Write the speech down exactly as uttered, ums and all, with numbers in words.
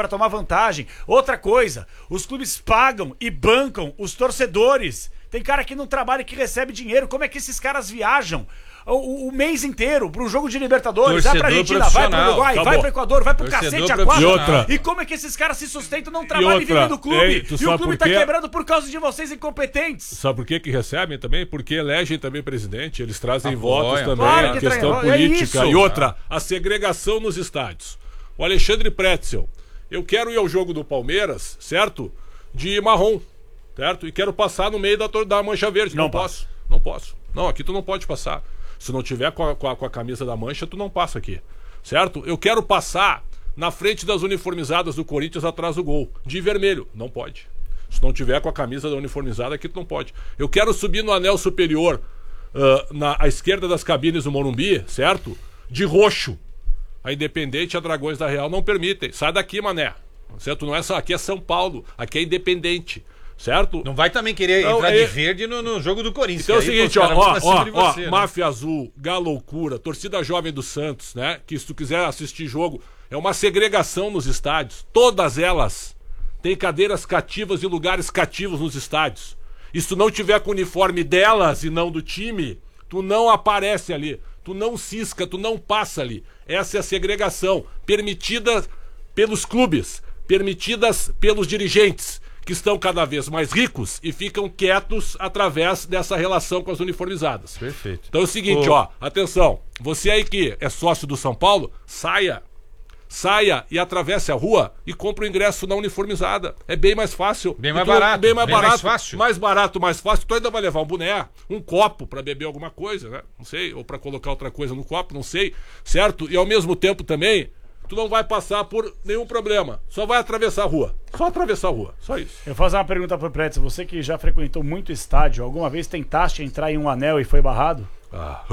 pra tomar vantagem. Outra coisa, os clubes pagam e bancam os torcedores. Tem cara que não trabalha e que recebe dinheiro. Como é que esses caras viajam o, o, o mês inteiro pro jogo de Libertadores? Vai pra Argentina, vai pro Uruguai, Acabou. vai pro Equador, vai pro Torcedor cacete a quatro. E, outra. e como é que esses caras se sustentam, não trabalham e, e vivem do clube? Ei, e o clube tá quebrando por causa de vocês incompetentes. Sabe por que que recebem também? Porque elegem também presidente, eles trazem Apoia. votos também, claro a que questão trai... política. É e outra, a segregação nos estádios. O Alexandre Pretzel, eu quero ir ao jogo do Palmeiras, certo? De marrom. Certo? E quero passar no meio da, da mancha verde. Não, não posso. Não posso. Não, aqui tu não pode passar. Se não tiver com a, com, a, com a camisa da mancha, tu não passa aqui. Certo? Eu quero passar na frente das uniformizadas do Corinthians atrás do gol. De vermelho. Não pode. Se não tiver com a camisa da uniformizada, aqui tu não pode. Eu quero subir no anel superior, uh, na à esquerda das cabines do Morumbi, certo? De roxo. A Independente e a Dragões da Real não permitem. Sai daqui, mané. Certo? Não é só, aqui é São Paulo. Aqui é Independente. Certo? Não vai também querer não, entrar é... de verde no, no jogo do Corinthians. Então é o seguinte, ó, ó, ó, ó você, Máfia né? Azul, Galoucura, Torcida Jovem do Santos, né? Que se tu quiser assistir jogo, é uma segregação nos estádios. Todas elas têm cadeiras cativas e lugares cativos nos estádios. E se tu não tiver com o uniforme delas e não do time, tu não aparece ali. Tu não cisca, tu não passa ali. Essa é a segregação permitida pelos clubes, permitidas pelos dirigentes, que estão cada vez mais ricos e ficam quietos através dessa relação com as uniformizadas. Perfeito. Então é o seguinte, Ô... ó, atenção, você aí que é sócio do São Paulo, saia, saia e atravesse a rua e compre o ingresso na uniformizada. É bem mais fácil. Bem mais tu, barato. Bem mais bem barato. Mais fácil. Mais barato, mais fácil. Tu ainda vai levar um boné, um copo pra beber alguma coisa, né? Não sei, ou pra colocar outra coisa no copo, não sei, certo? E ao mesmo tempo também, tu não vai passar por nenhum problema. Só vai atravessar a rua. Só atravessar a rua. Só isso. Eu vou fazer uma pergunta pro Pretzel. Você que já frequentou muito estádio, alguma vez tentaste entrar em um anel e foi barrado? Ah.